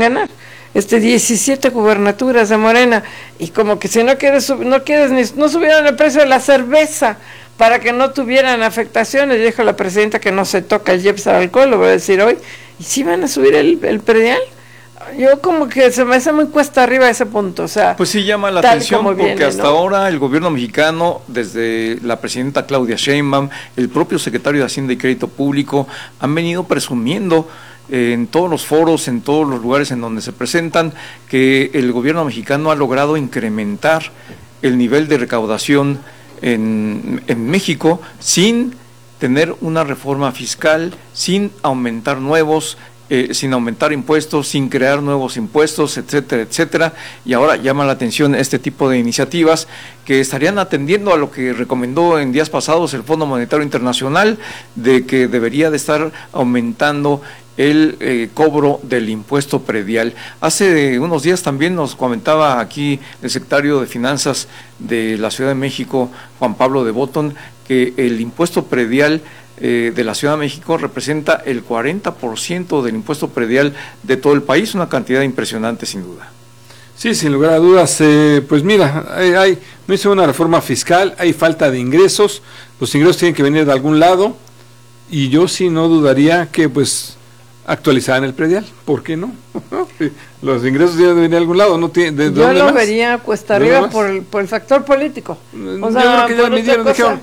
ganar. 17 gubernaturas de Morena, y como que si no quieres no subieron el precio de la cerveza para que no tuvieran afectaciones. Dijo la presidenta que no se toca el IEPS al alcohol, lo voy a decir hoy, y sí van a subir el predial. Yo como que se me hace muy cuesta arriba ese punto, o sea... Pues sí llama la atención porque hasta ahora el gobierno mexicano, desde la presidenta Claudia Sheinbaum, el propio secretario de Hacienda y Crédito Público, han venido presumiendo en todos los foros, en todos los lugares en donde se presentan, que el gobierno mexicano ha logrado incrementar el nivel de recaudación en México sin tener una reforma fiscal, sin aumentar sin aumentar impuestos, sin crear nuevos impuestos, etcétera, etcétera, y ahora llama la atención este tipo de iniciativas que estarían atendiendo a lo que recomendó en días pasados el Fondo Monetario Internacional, de que debería de estar aumentando el cobro del impuesto predial. Hace unos días también nos comentaba aquí el secretario de Finanzas de la Ciudad de México, Juan Pablo de Botton, que el impuesto predial de la Ciudad de México representa el 40% del impuesto predial de todo el país, una cantidad impresionante sin duda. Sí, sin lugar a dudas, pues mira, no hizo una reforma fiscal, hay falta de ingresos, los ingresos tienen que venir de algún lado, y yo sí no dudaría que pues actualizaran el predial, ¿por qué no? Los ingresos deben venir de algún lado, no tiene, yo lo vería cuesta arriba por el factor político. O sea, yo creo que ya me dieron, dijeron,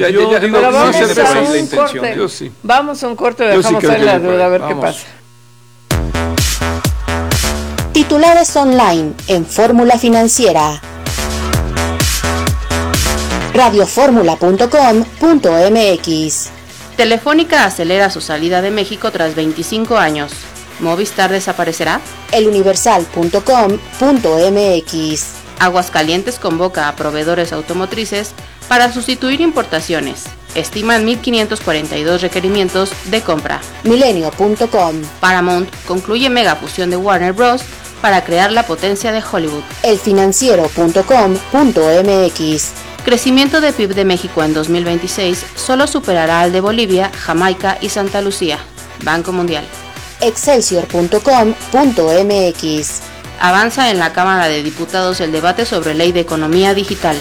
vamos a un corte y dejamos ahí la duda, a ver qué pasa. Titulares online en Fórmula Financiera. radioformula.com.mx. Telefónica acelera su salida de México tras 25 años. ¿Movistar desaparecerá? eluniversal.com.mx. Aguascalientes convoca a proveedores automotrices para sustituir importaciones. Estiman 1.542 requerimientos de compra. Milenio.com. Paramount concluye megafusión de Warner Bros. Para crear la potencia de Hollywood. elfinanciero.com.mx. Crecimiento de PIB de México en 2026 solo superará al de Bolivia, Jamaica y Santa Lucía. Banco Mundial. Excelsior.com.mx. Avanza en la Cámara de Diputados el debate sobre ley de economía digital.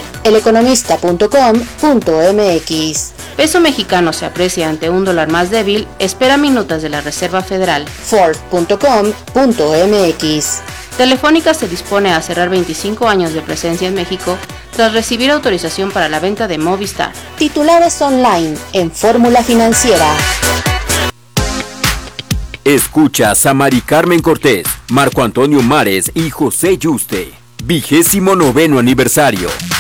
eleconomista.com.mx. Peso mexicano se aprecia ante un dólar más débil, espera minutas de la Reserva Federal. Ford.com.mx. Telefónica se dispone a cerrar 25 años de presencia en México tras recibir autorización para la venta de Movistar. Titulares online en Fórmula Financiera. Escuchas a Mari Carmen Cortés, Marco Antonio Mares y José Yuste. 29º aniversario.